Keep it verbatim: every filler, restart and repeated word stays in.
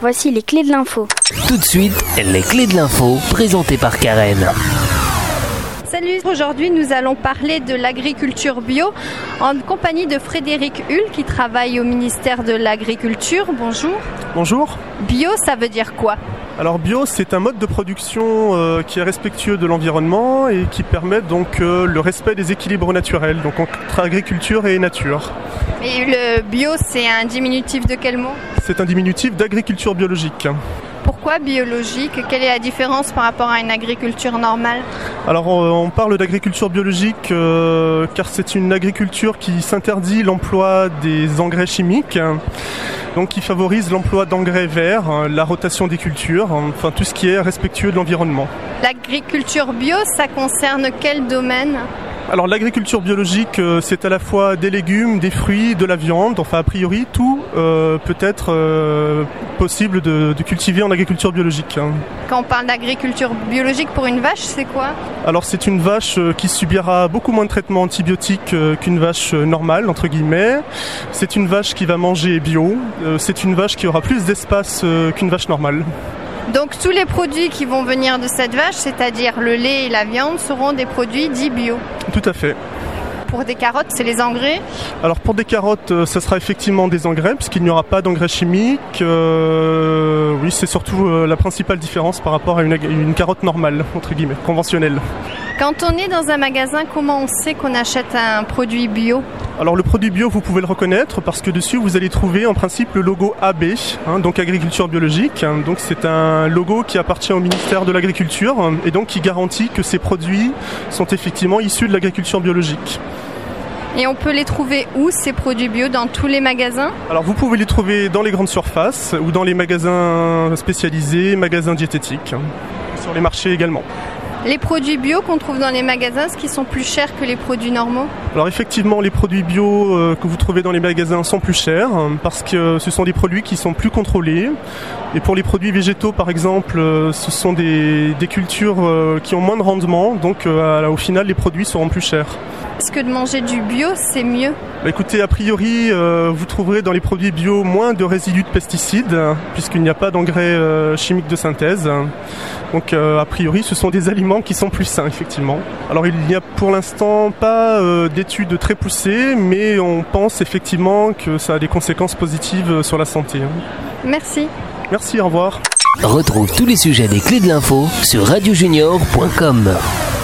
voici les clés de l'info. Tout de suite, les clés de l'info présentées par Karen. Salut, aujourd'hui nous allons parler de l'agriculture bio en compagnie de Frédéric Hull qui travaille au ministère de l'Agriculture. Bonjour. Bonjour. Bio, ça veut dire quoi ? Alors bio, c'est un mode de production euh, qui est respectueux de l'environnement et qui permet donc euh, le respect des équilibres naturels, donc entre agriculture et nature. Et le bio, c'est un diminutif de quel mot ? C'est un diminutif d'agriculture biologique. Pourquoi biologique ? Quelle est la différence par rapport à une agriculture normale ? Alors on parle d'agriculture biologique euh, car c'est une agriculture qui s'interdit l'emploi des engrais chimiques, donc qui favorise l'emploi d'engrais verts, la rotation des cultures, enfin tout ce qui est respectueux de l'environnement. L'agriculture bio, ça concerne quel domaine ? Alors l'agriculture biologique, euh, c'est à la fois des légumes, des fruits, de la viande, enfin a priori tout euh, peut être euh, possible de, de cultiver en agriculture biologique. Quand on parle d'agriculture biologique pour une vache, c'est quoi ? Alors c'est une vache euh, qui subira beaucoup moins de traitements antibiotiques euh, qu'une vache euh, normale, entre guillemets. C'est une vache qui va manger bio, euh, c'est une vache qui aura plus d'espace euh, qu'une vache normale. Donc tous les produits qui vont venir de cette vache, c'est-à-dire le lait et la viande, seront des produits dits bio. Tout à fait. Pour des carottes, c'est les engrais ? Alors pour des carottes, euh, ça sera effectivement des engrais, puisqu'il n'y aura pas d'engrais chimiques. Euh, oui, c'est surtout euh, la principale différence par rapport à une, une carotte normale, entre guillemets, conventionnelle. Quand on est dans un magasin, comment on sait qu'on achète un produit bio ? Alors le produit bio, vous pouvez le reconnaître parce que dessus vous allez trouver en principe le logo A B, hein, donc agriculture biologique. Donc c'est un logo qui appartient au ministère de l'Agriculture et donc qui garantit que ces produits sont effectivement issus de l'agriculture biologique. Et on peut les trouver où, ces produits bio, dans tous les magasins ? Alors vous pouvez les trouver dans les grandes surfaces ou dans les magasins spécialisés, magasins diététiques, hein, sur les marchés également. Les produits bio qu'on trouve dans les magasins, est-ce qu'ils sont plus chers que les produits normaux ? Alors effectivement, les produits bio euh, que vous trouvez dans les magasins sont plus chers hein, parce que ce sont des produits qui sont plus contrôlés. Et pour les produits végétaux, par exemple, euh, ce sont des, des cultures euh, qui ont moins de rendement. Donc euh, au final, les produits seront plus chers. Est-ce que de manger du bio, c'est mieux ? Bah, écoutez, a priori, euh, vous trouverez dans les produits bio moins de résidus de pesticides, hein, puisqu'il n'y a pas d'engrais euh, chimiques de synthèse. Donc, euh, a priori, ce sont des aliments qui sont plus sains, effectivement. Alors, il n'y a pour l'instant pas euh, d'études très poussées, mais on pense effectivement que ça a des conséquences positives sur la santé. Hein. Merci. Merci, au revoir. Retrouve tous les sujets des clés de l'info sur radio junior point com.